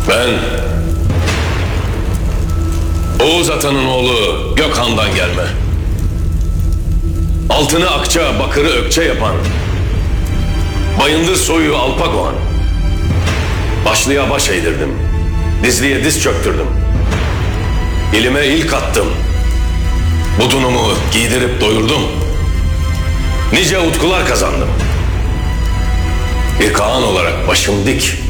Ben Oğuz Atan'ın oğlu Gökhan'dan gelme. Altını akça, bakırı ökçe yapan, Bayındır soyu Alpagoğan. Başlıya baş eğdirdim, dizliye diz çöktürdüm. İlime ilk attım, budunumu giydirip doyurdum. Nice utkular kazandım. Bir Kaan olarak başım dik,